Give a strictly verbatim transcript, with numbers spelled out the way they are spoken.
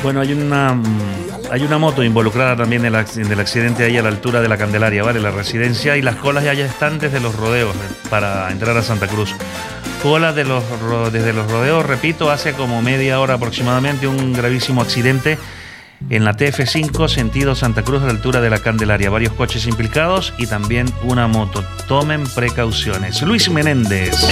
Bueno, hay una hay una moto involucrada también en el, en el accidente ahí a la altura de la Candelaria, ¿vale? La residencia, y las colas ya, ya están desde los rodeos para entrar a Santa Cruz. Colas de los, desde los rodeos, repito, hace como media hora aproximadamente un gravísimo accidente en la T F cinco, sentido Santa Cruz, a la altura de la Candelaria. Varios coches implicados y también una moto. Tomen precauciones. Luis Menéndez.